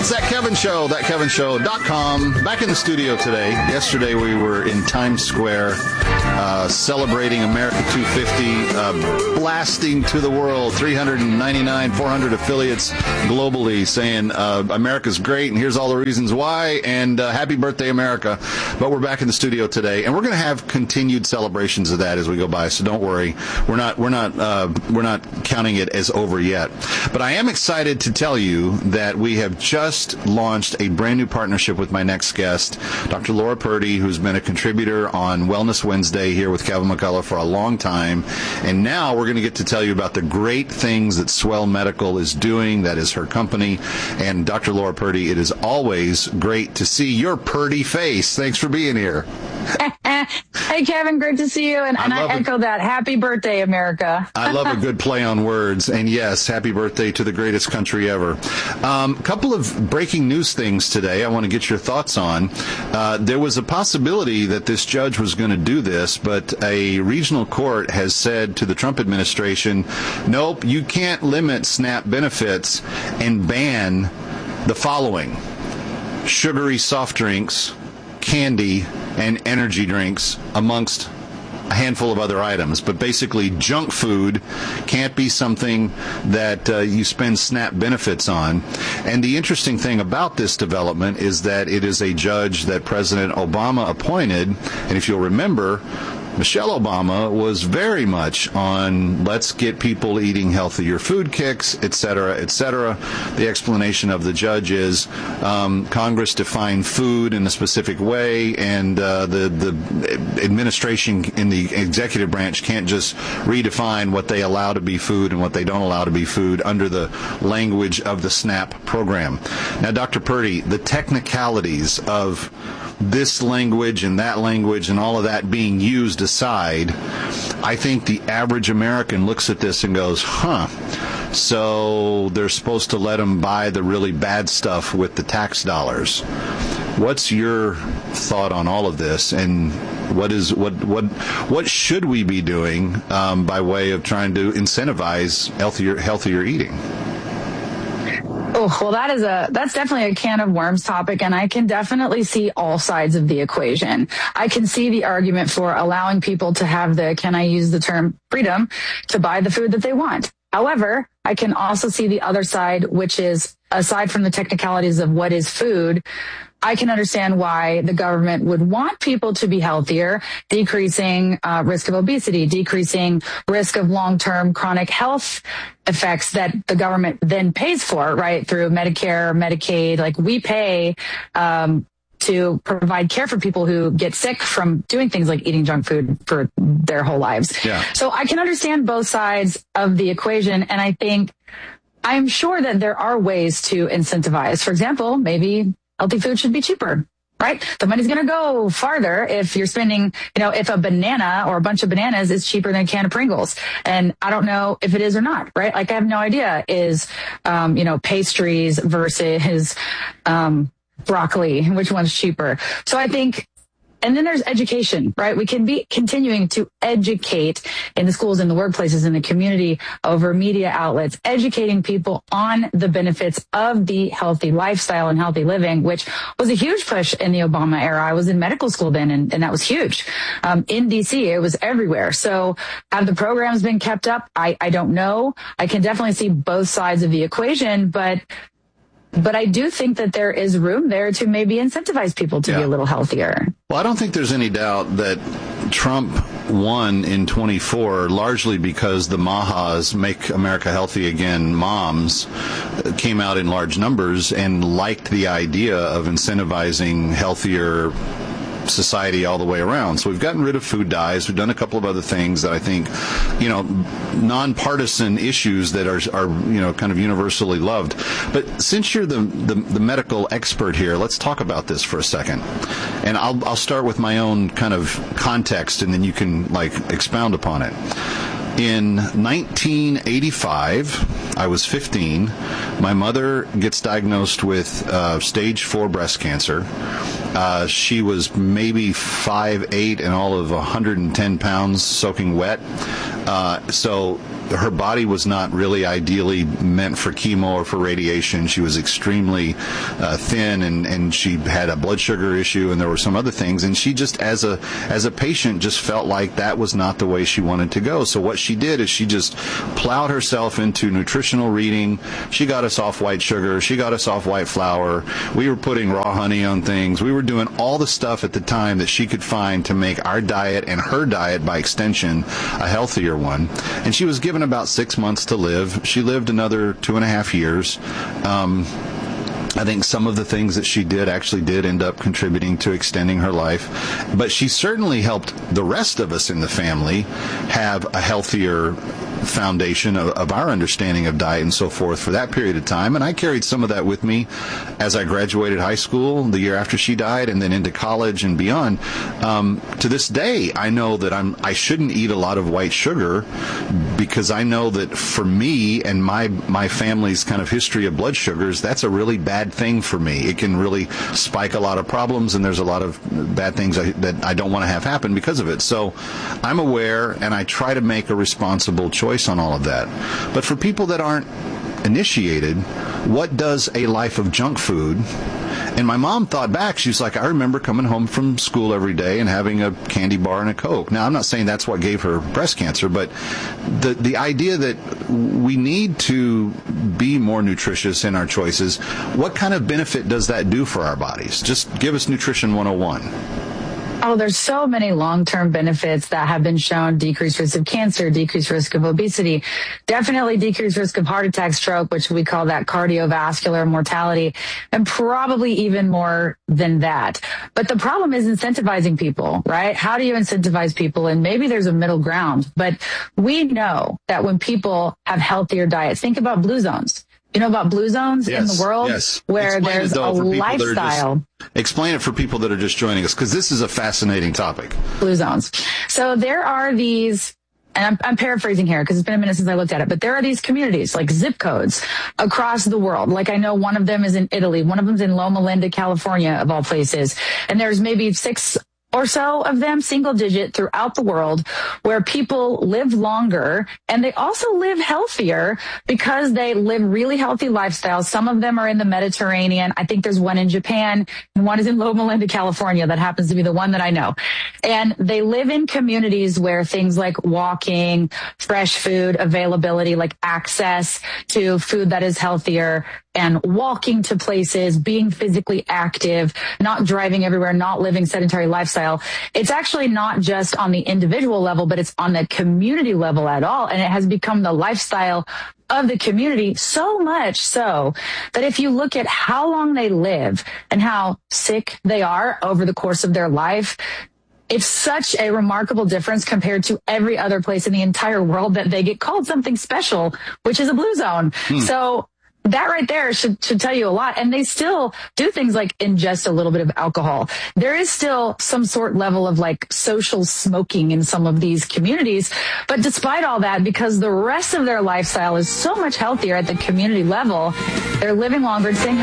That Kevin Show, thatkevinshow.com. Back in the studio today. Yesterday we were in Times Square celebrating America 250, blasting to the world, 400 affiliates globally saying America's great and here's all the reasons why, and happy birthday, America. But we're back in the studio today, and we're going to have continued celebrations of that as we go by, so don't worry. We're not counting it as over yet. But I am excited to tell you that we have just launched a brand new partnership with my next guest, Dr. Laura Purdy, who's been a contributor on Wellness Wednesday here with Kevin McCullough for a long time. And now we're going to get to tell you about the great things that Swell Medical is doing. That is her company. And Dr. Laura Purdy, it is always great to see your Purdy face. Thanks for being here. Hey, Kevin, great to see you. And I echo that. Happy birthday, America. I love a good play on words. And yes, happy birthday to the greatest country ever. Couple of breaking news things today I want to get your thoughts on. There was a possibility that this judge was going to do this, but a regional court has said to the Trump administration, nope, you can't limit SNAP benefits and ban the following: sugary soft drinks, candy, and energy drinks, amongst a handful of other items. But basically, junk food can't be something that you spend SNAP benefits on. And the interesting thing about this development is that it is a judge that President Obama appointed. And if you'll remember, Michelle Obama was very much on let's get people eating healthier food kicks, et cetera, et cetera. The explanation of the judge is Congress defined food in a specific way, and the administration in the executive branch can't just redefine what they allow to be food and what they don't allow to be food under the language of the SNAP program. Now, Dr. Purdy, the technicalities of this language and that language and all of that being used aside, I think the average American looks at this and goes, so they're supposed to let them buy the really bad stuff with the tax dollars. What's your thought on all of this, and what should we be doing by way of trying to incentivize healthier eating? Oh, well, that's definitely a can of worms topic, and I can definitely see all sides of the equation. I can see the argument for allowing people to have can I use the term freedom to buy the food that they want. However, I can also see the other side, which is, aside from the technicalities of what is food, I can understand why the government would want people to be healthier, decreasing risk of obesity, decreasing risk of long-term chronic health effects that the government then pays for, right, through Medicare, Medicaid. Like, we pay to provide care for people who get sick from doing things like eating junk food for their whole lives. Yeah. So I can understand both sides of the equation, and I'm sure that there are ways to incentivize. For example, maybe healthy food should be cheaper, right? The money's going to go farther if you're spending, if a banana or a bunch of bananas is cheaper than a can of Pringles. And I don't know if it is or not, right? Like, I have no idea is, pastries versus, broccoli, which one's cheaper. So I think, and then there's education, right? We can be continuing to educate in the schools, in the workplaces, in the community, over media outlets, educating people on the benefits of the healthy lifestyle and healthy living, which was a huge push in the Obama era. I was in medical school then, and that was huge. In DC, it was everywhere. So have the programs been kept up? I don't know. I can definitely see both sides of the equation, but I do think that there is room there to maybe incentivize people to be a little healthier. Well, I don't think there's any doubt that Trump won in 24 largely because the Mahas, Make America Healthy Again moms, came out in large numbers and liked the idea of incentivizing healthier society all the way around. So we've gotten rid of food dyes. We've done a couple of other things that I think, nonpartisan issues that are kind of universally loved. But since you're the medical expert here, let's talk about this for a second. And I'll start with my own kind of context, and then you can expound upon it. In 1985, I was 15. My mother gets diagnosed with stage 4 breast cancer. She was maybe 5'8" and all of 110 pounds soaking wet. So her body was not really ideally meant for chemo or for radiation. She was extremely thin, and she had a blood sugar issue, and there were some other things. And she just, as a patient, just felt like that was not the way she wanted to go. So what she did is she just plowed herself into nutritional reading. She got us off white sugar. She got us off white flour. We were putting raw honey on things. We were doing all the stuff at the time that she could find to make our diet, and her diet by extension, a healthier one. And she was given about 6 months to live. She lived another 2.5 years. I think some of the things that she did actually did end up contributing to extending her life. But she certainly helped the rest of us in the family have a healthier foundation of our understanding of diet and so forth for that period of time. And I carried some of that with me as I graduated high school the year after she died, and then into college and beyond. To this day, I know that I shouldn't eat a lot of white sugar, because I know that for me and my family's kind of history of blood sugars, that's a really bad thing for me. It can really spike a lot of problems, and there's a lot of bad things that I don't want to have happen because of it. So I'm aware, and I try to make a responsible choice on all of that. But for people that aren't initiated, what does a life of junk food? And my mom thought back. She's like, I remember coming home from school every day and having a candy bar and a Coke. Now, I'm not saying that's what gave her breast cancer, but the idea that we need to be more nutritious in our choices, what kind of benefit does that do for our bodies? Just give us Nutrition 101. Oh, there's so many long-term benefits that have been shown. Decreased risk of cancer, decreased risk of obesity, definitely decreased risk of heart attack, stroke, which we call that cardiovascular mortality, and probably even more than that. But the problem is incentivizing people, right? How do you incentivize people? And maybe there's a middle ground, but we know that when people have healthier diets, think about blue zones. You know about blue zones in the world where Explain there's a lifestyle. Explain it for people that are just joining us, because this is a fascinating topic. Blue zones. So there are these, and I'm paraphrasing here because it's been a minute since I looked at it, but there are these communities, like zip codes, across the world. Like I know one of them is in Italy. One of them's in Loma Linda, California, of all places. And there's maybe 6 or so of them, single digit, throughout the world, where people live longer, and they also live healthier because they live really healthy lifestyles. Some of them are in the Mediterranean. I think there's one in Japan, and one is in Loma Linda, California. That happens to be the one that I know. And they live in communities where things like walking, fresh food availability, like access to food that is healthier, and walking to places, being physically active, not driving everywhere, not living sedentary lifestyle. It's actually not just on the individual level, but it's on the community level at all. And it has become the lifestyle of the community, so much so that if you look at how long they live and how sick they are over the course of their life, it's such a remarkable difference compared to every other place in the entire world that they get called something special, which is a blue zone. So that right there should tell you a lot. And they still do things like ingest a little bit of alcohol. There is still some sort level of like social smoking in some of these communities. But despite all that, because the rest of their lifestyle is so much healthier at the community level, they're living longer, staying